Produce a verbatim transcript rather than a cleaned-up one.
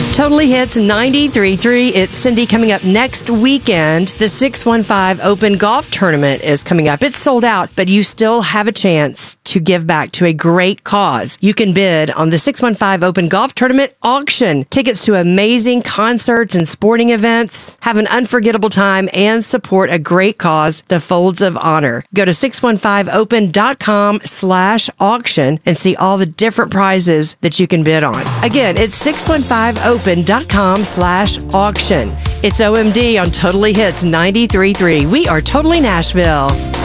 Totally Hits ninety-three point three. It's Cindy. Coming up next weekend, the six one five Open Golf Tournament is coming up. It's sold out, but you still have a chance to give back to a great cause. You can bid on the six one five Open Golf Tournament auction. Tickets to amazing concerts and sporting events. Have an unforgettable time and support a great cause, the Folds of Honor. Go to six one five open dot com slash auction and see all the different prizes that you can bid on. Again, it's six one five open dot com slash auction. It's O M D on Totally Hits ninety-three point three. We are Totally Nashville.